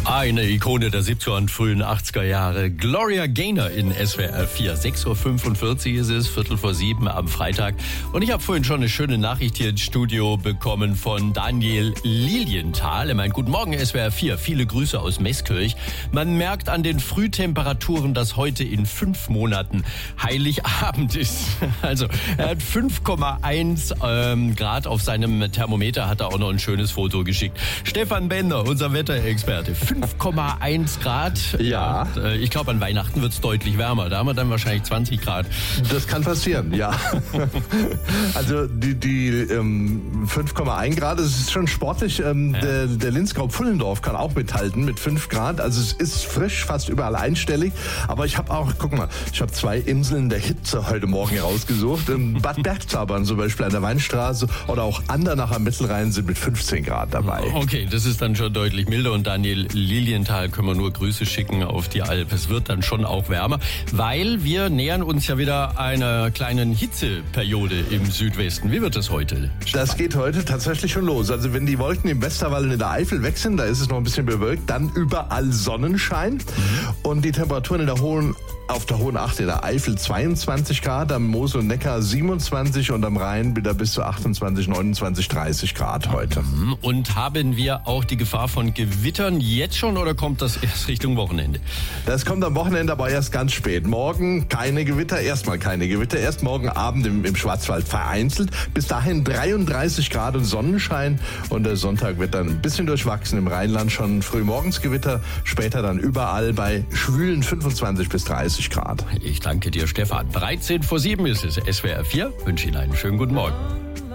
Eine Ikone der 70er und frühen 80er Jahre. Gloria Gaynor in SWR 4. 6.45 Uhr ist es, 6:45 am Freitag. Und ich habe vorhin schon eine schöne Nachricht hier ins Studio bekommen von Daniel Lilienthal. Er meint, guten Morgen SWR 4, viele Grüße aus Meßkirch. Man merkt an den Frühtemperaturen, dass heute in 5 Monaten Heiligabend ist. Also er hat 5,1 Grad auf seinem Thermometer, hat er auch noch ein schönes Foto geschickt. Stefan Bender, unser Wetterexperte. 5,1 Grad. Ja. Ich glaube, an Weihnachten wird es deutlich wärmer. Da haben wir dann wahrscheinlich 20 Grad. Das kann passieren, ja. Also die 5,1 Grad, das ist schon sportlich. Der Linzgau-Pfullendorf kann auch mithalten mit 5 Grad. Also es ist frisch, fast überall einstellig. Aber ich habe auch, guck mal, ich habe 2 Inseln der Hitze heute Morgen rausgesucht. Bad Bergzabern zum Beispiel an der Weinstraße oder auch Andernach am Mittelrhein sind mit 15 Grad dabei. Okay, das ist dann schon deutlich milder. Und Daniel Lilienthal können wir nur Grüße schicken auf die Alp. Es wird dann schon auch wärmer, weil wir nähern uns ja wieder einer kleinen Hitzeperiode im Südwesten. Wie wird es heute? Das geht heute tatsächlich schon los. Also wenn die Wolken im Westerwald und in der Eifel weg sind, da ist es noch ein bisschen bewölkt, dann überall Sonnenschein. Und die Temperaturen auf der Hohen Acht in der Eifel 22 Grad, am Mosel und Neckar 27 und am Rhein wieder bis zu 28, 29, 30 Grad heute. Und haben wir auch die Gefahr von Gewittern jetzt schon oder kommt das erst Richtung Wochenende? Das kommt am Wochenende aber erst ganz spät. Morgen keine Gewitter, erstmal keine Gewitter. Erst morgen Abend im Schwarzwald vereinzelt. Bis dahin 33 Grad und Sonnenschein. Und der Sonntag wird dann ein bisschen durchwachsen. Im Rheinland schon früh morgens Gewitter. Später dann überall bei schwülen 25 bis 30 Grad. Ich danke dir, Stefan. 7:13 ist es. SWR 4. Wünsche Ihnen einen schönen guten Morgen.